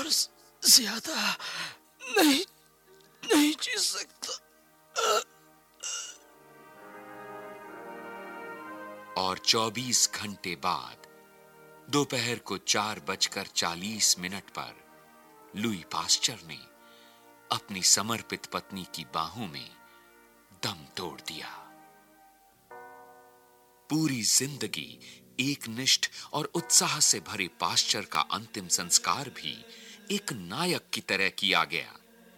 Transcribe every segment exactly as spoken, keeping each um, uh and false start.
और ज्यादा नहीं नहीं जी सकता। और चौबीस घंटे बाद दोपहर को चार बजकर चालीस मिनट पर लुई पास्चर ने अपनी समर्पित पत्नी की बाहों में दम तोड़ दिया। पूरी जिंदगी एकनिष्ठ और उत्साह से भरे पास्चर का अंतिम संस्कार भी एक नायक की तरह किया गया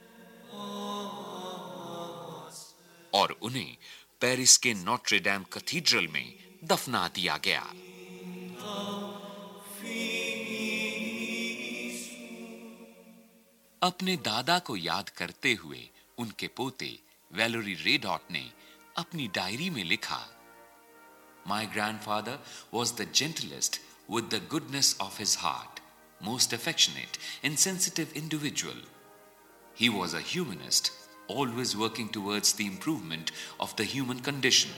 और उन्हें पेरिस के नोट्रे डेम कैथेड्रल में दफना दिया गया। अपने दादा को याद करते हुए उनके पोते वैलेरी रेडॉट ने अपनी डायरी में लिखा, My grandfather was the gentlest with the goodness of his heart, most affectionate and sensitive individual. He was a humanist, always working towards the improvement of the human condition.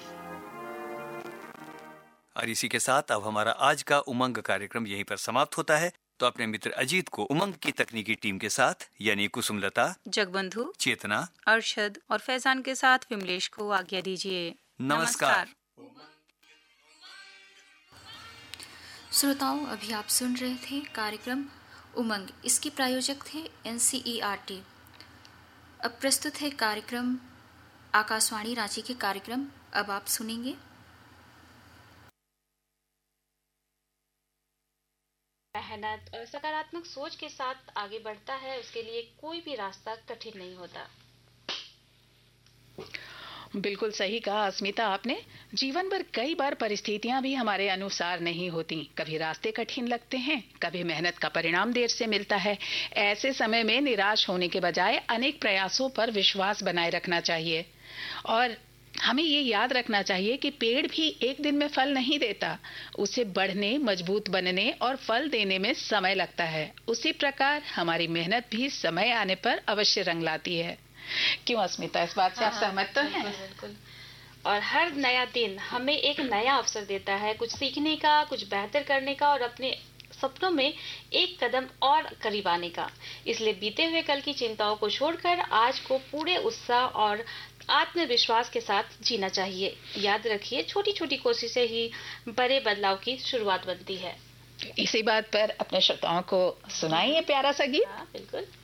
और इसी के साथ अब हमारा आज का उमंग कार्यक्रम यहीं पर समाप्त होता है। तो अपने मित्र अजीत को उमंग की तकनीकी टीम के साथ यानी कुसुमलता, जगबंधु, चेतना, अरशद और फैजान के साथ विमलेश को आज्ञा दीजिए। नमस्कार। श्रोताओं, अभी आप सुन रहे थे कार्यक्रम उमंग। इसके प्रायोजक थे N C E R T. अब प्रस्तुत है कार्यक्रम आकाशवाणी रांची के कार्यक्रम। अब आप सुनेंगे मेहनत और सकारात्मक सोच के साथ आगे बढ़ता है, उसके लिए कोई भी रास्ता कठिन नहीं होता। बिल्कुल सही कहा अस्मिता आपने। जीवन भर कई बार परिस्थितियां भी हमारे अनुसार नहीं होती। कभी रास्ते कठिन लगते हैं, कभी मेहनत का परिणाम देर से मिलता है। ऐसे समय में निराश होने के बजाय अनेक प्रयासों पर विश्वास बनाए रखना चाहिए और हमें ये याद रखना चाहिए कि पेड़ भी एक दिन में फल नहीं देता। उसे बढ़ने, मजबूत बनने और फल देने में समय लगता है। उसी प्रकार हमारी मेहनत भी समय आने पर अवश्य रंग लाती है। क्यों अस्मिता, इस बात से आप सहमत तो हैं? बिल्कुल। और हर नया दिन हमें एक नया अवसर देता है, कुछ सीखने का, कुछ बेहतर करने का और अपने सपनों में एक कदम और करीब आने का। इसलिए बीते हुए कल की चिंताओं को छोड़कर आज को पूरे उत्साह और आत्मविश्वास के साथ जीना चाहिए। याद रखिए, छोटी छोटी कोशिशें ही बड़े बदलाव की शुरुआत बनती है। इसी बात पर अपने श्रोताओं को सुनाइए प्यारा सा गीत। हाँ, बिल्कुल।